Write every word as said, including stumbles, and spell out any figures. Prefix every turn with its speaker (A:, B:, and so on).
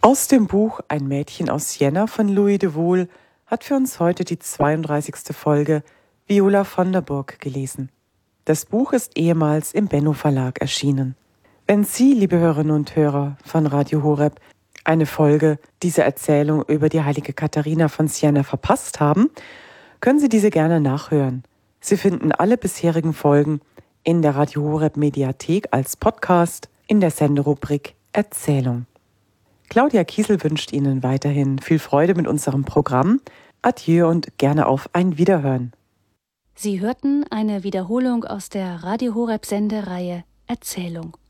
A: Aus dem Buch Ein Mädchen aus Siena von Louis de Wohl hat für uns heute die zweiunddreißigste Folge Viola von der Burg gelesen. Das Buch ist ehemals im Benno Verlag erschienen. Wenn Sie, liebe Hörerinnen und Hörer von Radio Horeb, eine Folge dieser Erzählung über die heilige Katharina von Siena verpasst haben, können Sie diese gerne nachhören. Sie finden alle bisherigen Folgen in der Radio Horeb Mediathek als Podcast in der Senderubrik Erzählung. Claudia Kiesel wünscht Ihnen weiterhin viel Freude mit unserem Programm. Adieu und gerne auf ein Wiederhören.
B: Sie hörten eine Wiederholung aus der Radio Horeb Sendereihe Erzählung.